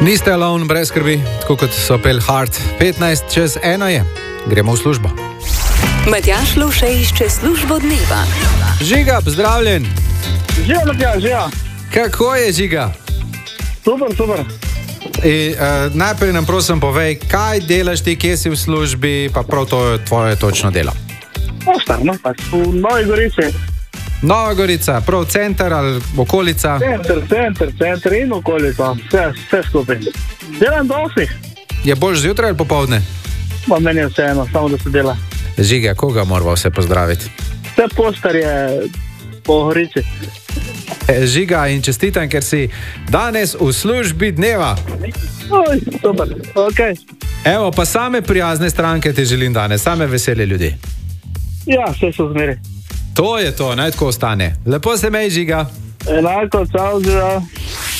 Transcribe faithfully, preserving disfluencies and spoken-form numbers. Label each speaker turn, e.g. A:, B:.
A: Niste alone, brez skrbi, tako kot so pel Hard. petnajst čez eno je, gremo v službo.
B: Matjaž Lovše išče službo dneva.
A: Žiga, pozdravljen.
C: Živa, Matjaž, živa.
A: Kako je, Žiga?
C: Super, super.
A: I, uh, najprej nam prosim povej, kaj delaš ti, kje si v službi, pa prav to je tvoje točno delo.
C: Ostarno, pač v Novi Gorici.
A: Nova Gorica, prav center ali okolica?
C: Center, center, center in okolica, vse, vse skupaj. Delam do osmih.
A: Je bolj zjutraj ali popovdne?
C: Ma meni je vseeno, samo da se dela.
A: Žiga, koga moramo vse pozdraviti?
C: Vse postarje po Gorici.
A: E, Žiga, in čestitam, ker si danes v službi dneva.
C: Oj, super, okej.
A: Evo, pa same prijazne stranke ti želim danes, same vesele ljudi.
C: Ja, vse so zmeri.
A: To je to, naj tako ostane. Lepo se mej, Žiga.
C: Enako, čau, živa.